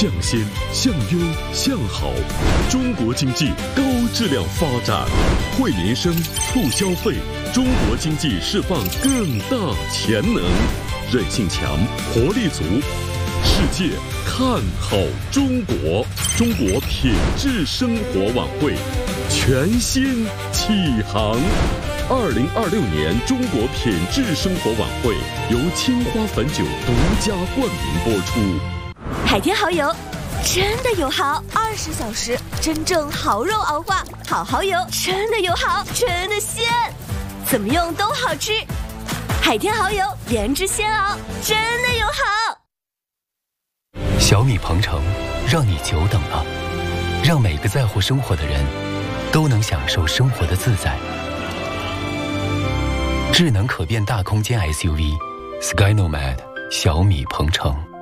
向先、向优、向好，中国经济高质量发展，惠民生、促消费，中国经济释放更大潜能，韧性强，活力足。世界看好中国，中国品质生活晚会全新启航。2026年中国品质生活晚会由青花汾酒独家冠名播出。 海天蚝油真的有蚝，20小时真正蚝肉熬化，好蚝油真的有蚝，真的鲜，怎么用都好吃。海天蚝油原汁鲜熬，真的有好。 小米鹏程让你久等了，让每个在乎生活的人都能享受生活的自在。智能可变大空间 SUV Sky Nomad 小米鹏程。